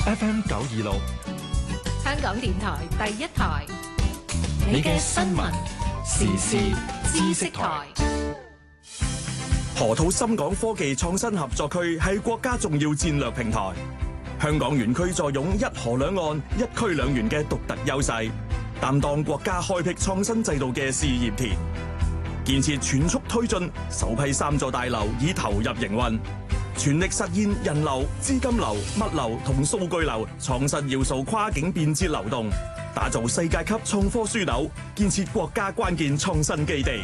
FM 926， 香港電台第一台， 你嘅新聞時事知識台。 河套深港科技創新合作區係國家重要戰略平台。香港園區坐擁一河兩岸、一區兩園嘅獨特優勢，擔當國家開闢創新制度嘅試驗田。建設全速推進，首批3座大樓已投入營運，全力實現人流、資金流、物流同數據流創新要素跨境便捷流動，打造世界級創科樞紐，建設國家關鍵創新基地。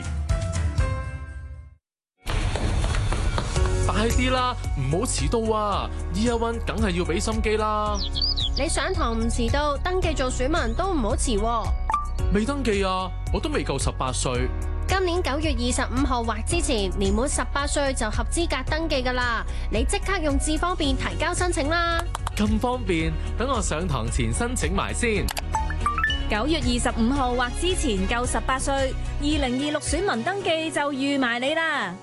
快啲啦，唔好遲到啊！Year One梗係要俾心機啦。 你上堂唔遲到，登記做選民都唔好遲喎。 未登記啊，我都未夠18歲。 今年9月25號或之前，年滿18歲就合資格登記㗎喇。你即刻用智方便提交申請啦。 咁方便，等我上堂前申請埋先。 9月25號或之前夠18歲，2026選民登記就預埋你啦。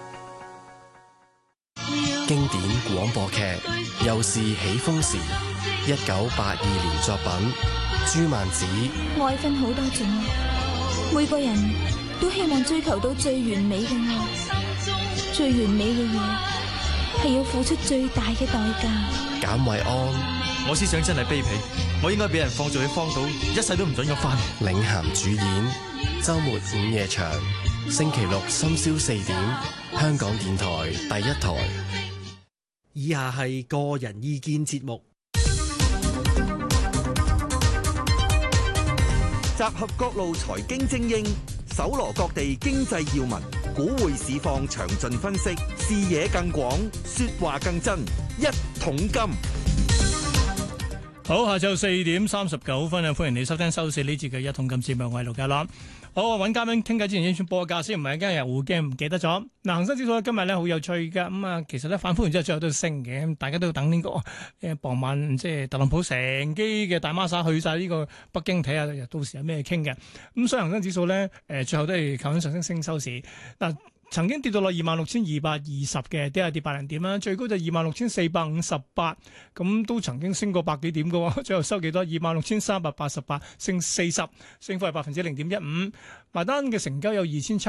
經典廣播劇《又是喜豐時》，1982年作品，朱曼子。 愛分好多種，每個人都希望追求到最完美嘅愛，最完美嘅嘢係要付出最大嘅代價。 簡惠安， 我思想真係卑鄙，我應該俾人放做喺荒島，一世都唔准喐翻。 領銜主演，週末午夜場，星期六深宵4點，香港電台第一台。 以下係個人意見節目， 集合各路財經精英，搜羅各地經濟要聞，股匯市況詳盡分析，視野更廣，說話更真。一桶金。 好，下晝4點39分啊！歡迎你收聽收視呢節嘅一桶金節目，我係盧家樂。好，揾嘉賓傾偈之前，先報個價先，唔係今日互驚唔記得咗。嗱，恒生指數今日咧好有趣㗎，咁啊，其實咧反覆完之後，最後都升嘅，大家都要等呢個傍晚，即係特朗普乘機嘅大孖沙去晒呢個北京睇下，到時有咩傾嘅。咁所以恒生指數咧，最後都係靠緊上升收市。嗱，曾經跌到落26,220嘅，跌百零點啦，最高就26,458，咁都曾經升過百幾點嘅喎，最後收幾多？26,388，升40，升幅係0.15%。埋單嘅成交有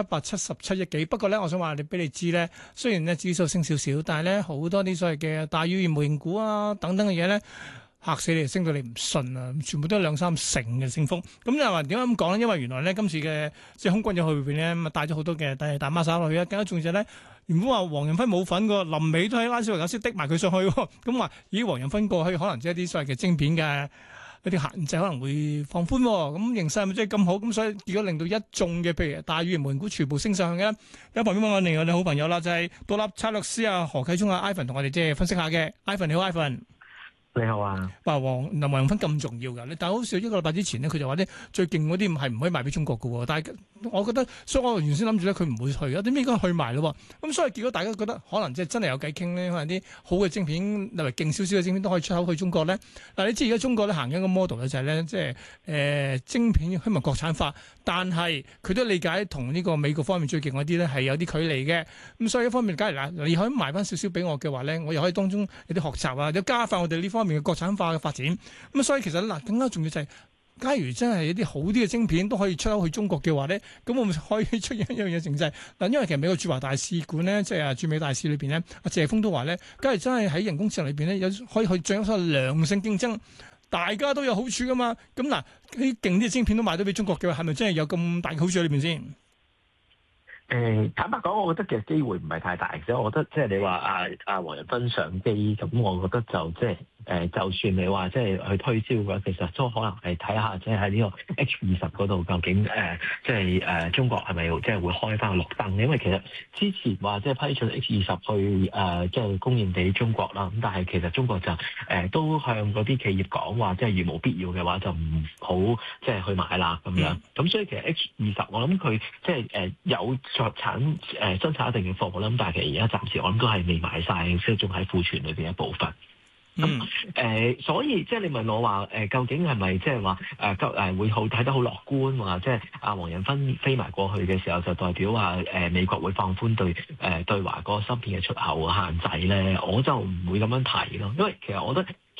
2,777億幾。不過咧，我想話你俾你知咧，雖然咧指數升少少，但係咧好多啲所謂嘅大語言模型股啊等等嘅嘢咧，嚇死你，升到你唔信啊！全部都係2-3成嘅升幅。咁又話點解咁講咧？因為原來咧今次嘅即係空軍入去邊咧，咁啊帶咗好多嘅大孖沙落去啊！更加重要就係咧，原本話黃仁勳冇份嘅，臨尾都喺拉斯維加斯滴埋佢上去。咁話咦，黃仁勳過去可能即係啲所謂嘅晶片嘅一啲限制可能會放寬。咁形勢係咪真係咁好？咁所以如果令到一眾嘅譬如大語言模型股全部升上去嘅，有旁邊揾我哋好朋友啦，就係獨立策略師啊何啟聰啊 Ivan 同我哋即係分析下嘅。Ivan 你好 ，Ivan。 你好啊！ 話黃仁勳咁重要㗎，但係好似1個禮拜之前呢，佢就話咧最勁嗰啲係唔可以賣俾中國㗎喎。但係我覺得，所以我原先諗住咧佢唔會去啊，點解而家去埋咯？咁所以結果大家覺得可能即係真係有計傾咧，可能啲好嘅晶片，例如勁少少嘅晶片都可以出口去中國咧。嗱，你知而家中國咧行緊個 model 咧就係咧，即係晶片希望國產化，但係佢都理解同呢個美國方面最勁嗰啲咧係有啲距離嘅。咁所以一方面，假如嗱你可以賣翻少少俾我嘅話咧，我又可以當中有啲學習啊，有加快我哋呢方面嘅國產化嘅發展。咁所以其實嗱，更加重要就係，假如真係一啲好啲嘅晶片都可以出口去中國嘅話咧，咁我咪可以出現一樣嘢，就係嗱，因為其實美國駐華大使館咧，即係駐美大使裏邊咧，阿謝鋒都話咧，假如真係喺人工智能裏邊咧，有可以去進行良性競爭，大家都有好處噶嘛。咁嗱，啲勁啲嘅晶片都賣到俾中國嘅話，係咪真係有咁大嘅好處喺裏邊先？ 坦白講，我覺得其實機會唔係太大嘅。我覺得即係你話黃仁勳上機，咁我覺得就即係。就算你話即係去推銷嘅話，其實都可能係睇下即係喺呢個 H20嗰度究竟即係中國係咪即係會開翻個綠燈？因為其實之前話即係批准 H20去即係供應俾中國啦，咁但係其實中國就都向嗰啲企業講話，即係如無必要嘅話就唔好即係去買啦咁樣。咁所以其實 H20我諗佢即係有生產一定嘅貨啦，咁但係其實而家暫時我諗都係未買晒，即係仲喺庫存裏邊一部分。所以即係你問我話究竟係咪即係話會好睇得好樂觀，話即係黃仁勳飛埋過去嘅時候，就代表話美國會放寬對華嗰個芯片嘅出口限制咧？我就唔會咁樣睇咯，因為其實我覺得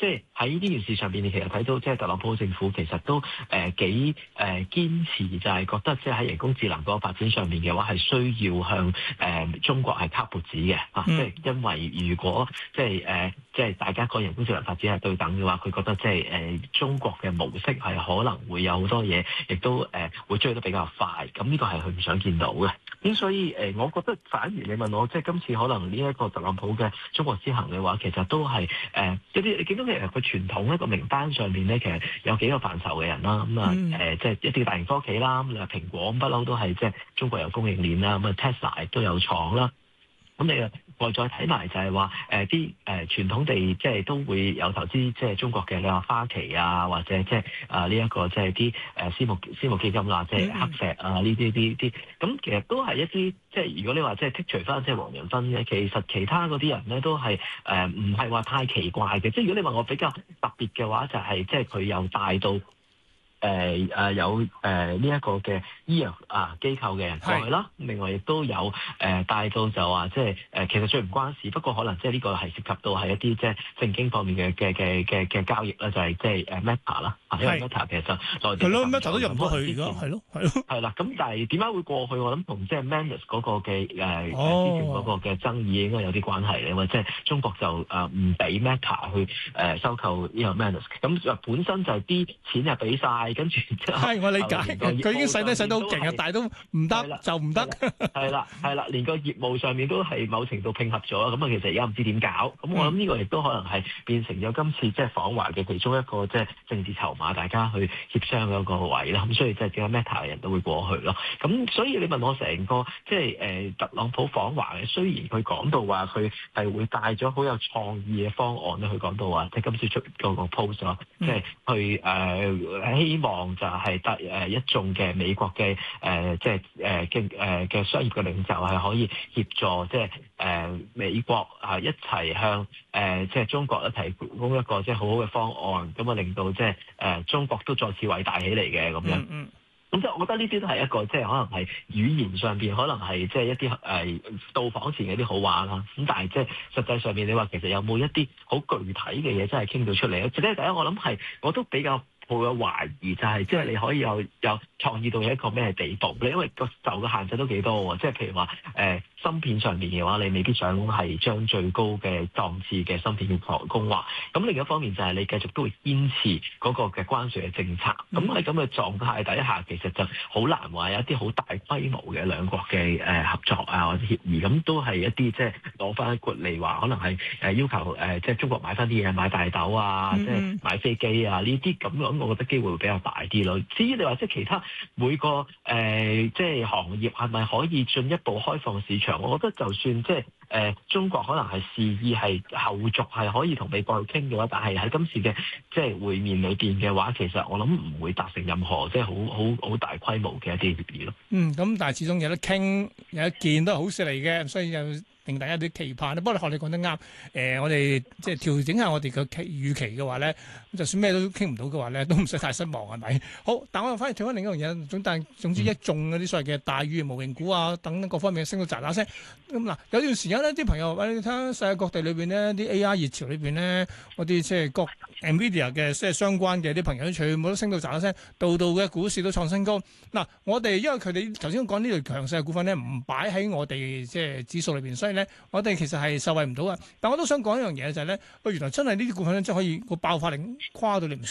即係喺呢件事上邊，你其實睇到即係特朗普政府其實都幾堅持，就係覺得即係喺人工智能嗰個發展上面嘅話，係需要向中國係卡脖子嘅啊！即係因為如果即係大家個人工智能發展係對等嘅話，佢覺得即係中國嘅模式係可能會有好多嘢，亦都會追得比較快。咁呢個係佢唔想見到嘅。咁所以我覺得反而你問我，即係今次可能呢一個特朗普嘅中國之行嘅話，其實都係一啲你見到其實佢傳統一個名單上面咧，其實有幾個範疇嘅人啦。咁啊即係一啲大型科技啦，咁蘋果不嬲都係即係中國有供應鏈啦。咁啊 Tesla 亦都有廠啦。咁你外再睇埋就係話啲傳統地即係都會有投資即係中國嘅，你話花旗啊，或者即係呢一個即係啲私募基金啦，即係黑石啊呢啲，咁其實都係一啲即係如果你話即係剔除翻即係黃仁勳嘅，其實其他嗰啲人咧都係唔係話太奇怪嘅。即係如果你話我比較特別嘅話，就係即係佢又帶到。有呢一個嘅醫藥機構嘅人過去啦，另外亦都有帶到就話即係其實最唔關事，不過可能即係呢個係涉及到係一啲即係政經方面嘅交易啦，就係即係Meta 啦，因為 Meta 其實就內地係咯 ，Meta 都入唔到去而家，係咯， 係啦。咁但係點解會過去？我諗同即係 Manus 嗰個嘅之前嗰個嘅爭議應該有啲關係嘅，即係中國就唔俾 Meta 去收購呢個 Manus， 咁本身就係啲錢就俾晒。跟住係我理解，佢已經使得好勁啊，但係都唔得就唔得。 係啦，連個業務上面都係某程度拼合咗，咁啊其實而家唔知點搞。咁我諗呢個亦都可能係變成咗今次即係訪華嘅其中一個即係政治籌碼，大家去協商嗰個位啦。咁所以即係點解 Meta 嘅人都會過去咯。咁所以你問我成個即係特朗普訪華嘅，雖然佢講到話佢係會帶咗好有創意嘅方案咧，佢講到話即係今次出嗰個 post 咯，即係去希望就係得一眾嘅美國嘅即係嘅商業嘅領袖係可以協助即係美國一齊向即係中國提供一個即係好好嘅方案，咁啊令到即係中國都再次偉大起嚟嘅咁樣。咁即係我覺得呢啲都係一個即係可能係語言上邊可能係即係一啲到訪前嘅啲好話啦。咁但係即係實際上面你話其實有冇一啲好具體嘅嘢真係傾到出嚟咧？即係第一我諗係我都比較抱有懷疑，就係即係你可以有創意到一個咩地步咧？因為受嘅限制都幾多喎。即係譬如話芯片上面嘅話，你未必想係將最高嘅檔次嘅芯片去供華。咁另一方面就係你繼續都會堅持嗰個嘅關稅嘅政策。咁喺咁嘅狀態底下，其實就好難話有一啲好大規模嘅兩國嘅合作啊或者協議。咁都係一啲即係攞翻豁嚟話，可能係要求即係中國買翻啲嘢，買大豆啊，即係買飛機啊呢啲咁樣，我覺得機會會比較大啲咯。至於你話即係其他每個即係行業係咪可以進一步開放市場？我覺得就算即係中國可能係示意係後續係可以同美國去傾嘅話，但係喺今次嘅即係會面裏邊嘅話，其實我諗唔會達成任何即係好大規模嘅一啲協議咯。 咁但係始終有得傾，有一件都係好事嚟嘅，所以就令大家啲期盼。不過學你講得啱，我哋即係調整下我哋嘅預期嘅話咧，就算咩都傾唔到嘅話咧，都唔使太失望係咪？好，但我又反而跳翻另一樣嘢，總之一眾嗰啲所謂嘅大語言模型股啊等等各方面升到喳喳聲。咁嗱，有段時間呢啲朋友話你睇下世界各地裏邊呢啲 AI 熱潮裏邊呢，嗰啲即係各 NVIDIA 嘅即係相關嘅啲朋友全部都升到喳喳聲，度度嘅股市都創新高。嗱，我哋因為佢哋頭先講呢類強勢嘅股份呢，唔擺喺我哋即係指數裏邊，所以咧我哋其實係受惠唔到啊。但我都想講一樣嘢就係咧，原來真係呢啲股份咧真係可以個爆發力跨到你唔信。